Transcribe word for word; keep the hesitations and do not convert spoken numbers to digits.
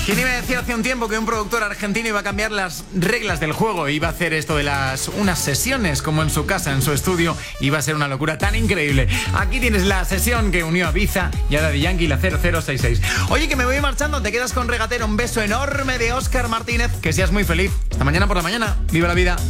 ¿Quién iba a decir hace un tiempo que un productor argentino iba a cambiar las reglas del juego? Iba a hacer esto de las unas sesiones como en su casa, en su estudio. Iba a ser una locura tan increíble. Aquí tienes la sesión que unió a Ibiza y a Daddy Yankee, la cero cero seis seis. Oye, que me voy marchando, te quedas con Regatero. Un beso enorme de Óscar Martínez. Que seas muy feliz. Hasta mañana por la mañana. Viva la vida.